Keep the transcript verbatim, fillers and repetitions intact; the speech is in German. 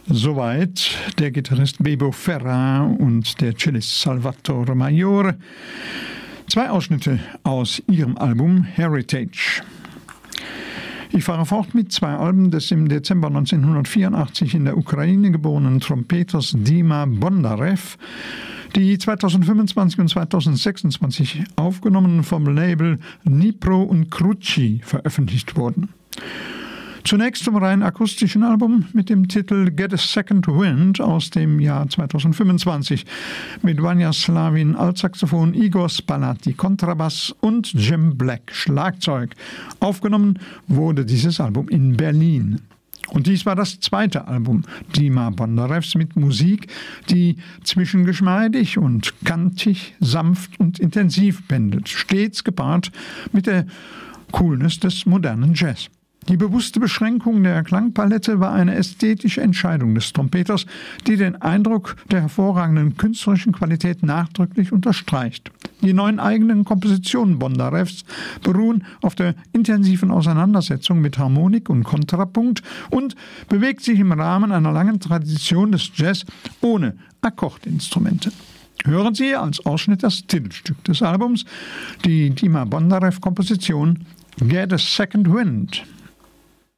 Soweit der Gitarrist Bebo Ferra und der Cellist Salvatore Maiore. Zwei Ausschnitte aus ihrem Album Heritage. Ich fahre fort mit zwei Alben des im Dezember neunzehnhundertvierundachtzig in der Ukraine geborenen Trompeters Dima Bondarev, die zweitausendfünfundzwanzig und zweitausendsechsundzwanzig aufgenommen vom Label Dnipro und Kruchi veröffentlicht wurden. Zunächst zum rein akustischen Album mit dem Titel Get a Second Wind aus dem Jahr zweitausendfünfundzwanzig mit Vanja Slavin Altsaxophon, Igor Spalati Kontrabass und Jim Black Schlagzeug. Aufgenommen wurde dieses Album in Berlin. Und dies war das zweite Album Dima Bondarevs mit Musik, die zwischen geschmeidig und kantig, sanft und intensiv pendelt, stets gepaart mit der Coolness des modernen Jazz. Die bewusste Beschränkung der Klangpalette war eine ästhetische Entscheidung des Trompeters, die den Eindruck der hervorragenden künstlerischen Qualität nachdrücklich unterstreicht. Die neun eigenen Kompositionen Bondarevs beruhen auf der intensiven Auseinandersetzung mit Harmonik und Kontrapunkt und bewegt sich im Rahmen einer langen Tradition des Jazz ohne Akkordinstrumente. Hören Sie als Ausschnitt das Titelstück des Albums, die Dima Bondarev-Komposition Get a Second Wind.